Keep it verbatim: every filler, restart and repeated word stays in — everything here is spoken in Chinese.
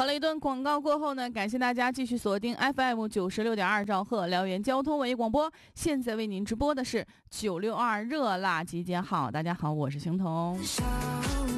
了一顿广告过后呢，感谢大家继续锁定 F M 九十六点二兆赫辽源交通文艺广播。现在为您直播的是九六二热辣集结号。大家好，我是邢彤。